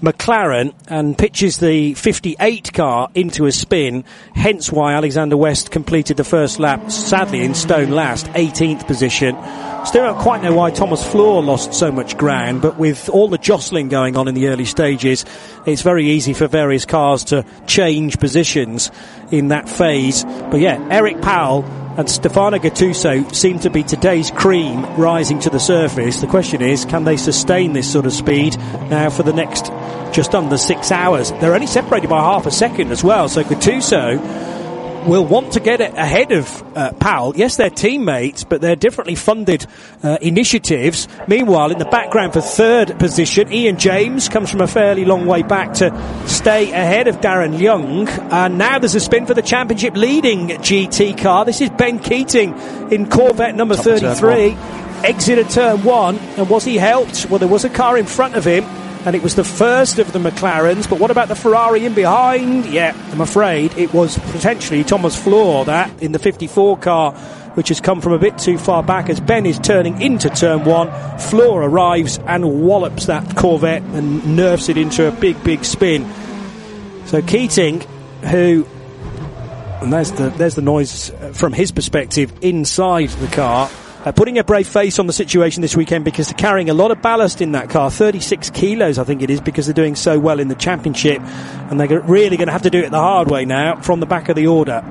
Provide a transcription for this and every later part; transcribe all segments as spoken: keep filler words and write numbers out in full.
McLaren and pitches the fifty-eight car into a spin, hence why Alexander West completed the first lap, sadly in stone last, eighteenth position. Still don't quite know why Thomas Floor lost so much ground, but with all the jostling going on in the early stages, it's very easy for various cars to change positions in that phase. But yeah, Eric Powell and Stefano Gattuso seem to be today's cream rising to the surface. The question is, can they sustain this sort of speed now for the next just under six hours? They're only separated by half a second as well, so Gattuso will want to get it ahead of uh, Powell. Yes, they're teammates, but they're differently funded uh, initiatives. Meanwhile, in the background for third position, Ian James comes from a fairly long way back to stay ahead of Darren Young. And now there's a spin for the championship leading G T car. This is Ben Keating in Corvette number Top thirty-three. Exited turn one, and was he helped? Well, there was a car in front of him, and it was the first of the McLarens. But what about the Ferrari in behind? Yeah, I'm afraid it was potentially Thomas Floor, that in the fifty-four car, which has come from a bit too far back as Ben is turning into turn one. Floor arrives and wallops that Corvette and nerfs it into a big, big spin. So Keating, who, and there's the there's the noise from his perspective inside the car, Uh, putting a brave face on the situation this weekend because they're carrying a lot of ballast in that car, thirty-six kilos I think it is, because they're doing so well in the championship, and they're really going to have to do it the hard way now from the back of the order.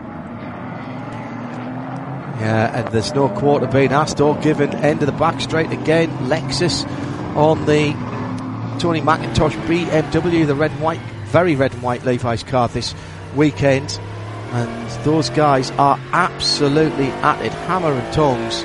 Yeah, and there's no quarter being asked or given. End of the back straight again. Lexus on the Tony McIntosh B M W, the red and white, very red and white Levi's car this weekend, and those guys are absolutely at it, hammer and tongs.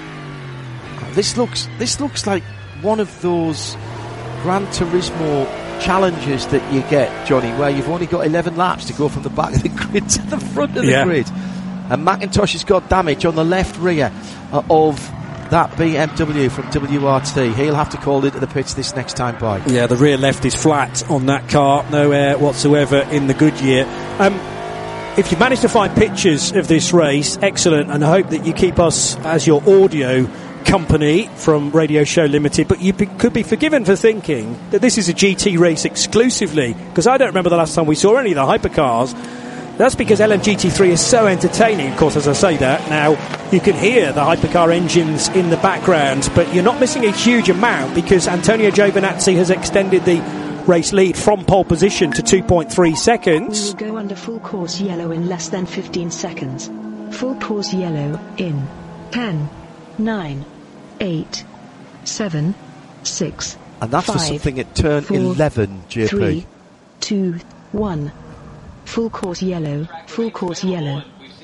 This looks this looks like one of those Gran Turismo challenges that you get, Johnny, where you've only got eleven laps to go from the back of the grid to the front of the yeah. grid. And McIntosh has got damage on the left rear uh, of that B M W from W R T. He'll have to call into the pits this next time by. Yeah, the rear left is flat on that car, no air whatsoever in the Goodyear. Um, if you manage to find pictures of this race, excellent, and I hope that you keep us as your audio company from Radio Show Limited, but you be, could be forgiven for thinking that this is a G T race exclusively, because I don't remember the last time we saw any of the hypercars. That's because L M G T three is so entertaining. Of course, as I say that, now you can hear the hypercar engines in the background, but you're not missing a huge amount because Antonio Giovinazzi has extended the race lead from pole position to two point three seconds. We will go under full course yellow in less than fifteen seconds. Full course yellow in ten, nine, eight, seven, six, and that's five, for something at turn four, eleven, J P. three, two, one. Full course yellow, full course yellow.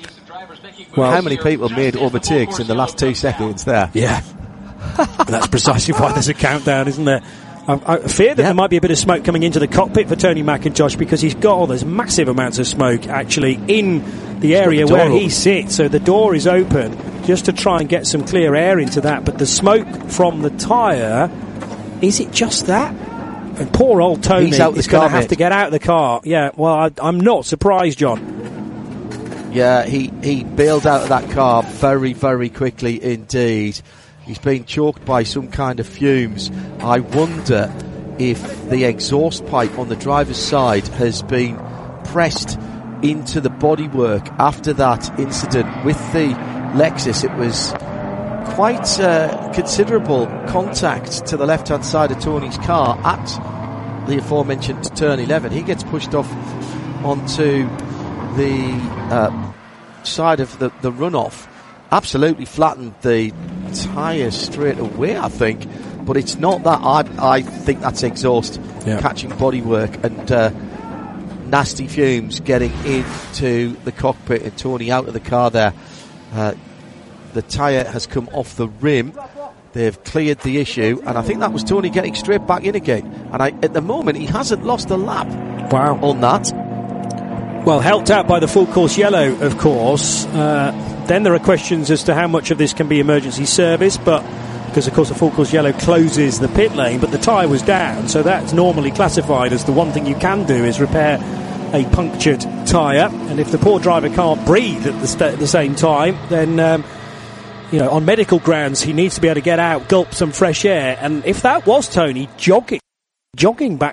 Well, how many people made overtakes in the last two seconds there? Yeah. That's precisely why there's a countdown, isn't there? I, I fear that yeah. there might be a bit of smoke coming into the cockpit for Tony McIntosh, because he's got, oh, there's massive amounts of smoke actually in the area the where he sits. So the door is open just to try and get some clear air into that. But the smoke from the tyre, is it just that? And poor old Tony is going to have to get out of the car. Yeah, well, I, I'm not surprised, John. Yeah, he, he bailed out of that car very, very quickly indeed. He's been choked by some kind of fumes. I wonder if the exhaust pipe on the driver's side has been pressed into the bodywork after that incident with the Lexus. It was quite uh, considerable contact to the left-hand side of Tony's car at the aforementioned turn eleven. He gets pushed off onto the uh, side of the, the runoff. Absolutely flattened the tyre straight away, I think. But it's not that. I, I think that's exhaust yeah. catching bodywork and uh, nasty fumes getting into the cockpit and Tony out of the car there. Uh, the tyre has come off the rim. They've cleared the issue, and I think that was Tony getting straight back in again. And I, at the moment, he hasn't lost a lap wow. on that. Well, helped out by the full course yellow, of course. Uh, then there are questions as to how much of this can be emergency service, but because, of course, the full course yellow closes the pit lane, but the tyre was down, so that's normally classified as the one thing you can do is repair a punctured tyre. And if the poor driver can't breathe at the, st- at the same time, then... Um, You know, on medical grounds, he needs to be able to get out, gulp some fresh air. And if that was Tony jogging, jogging back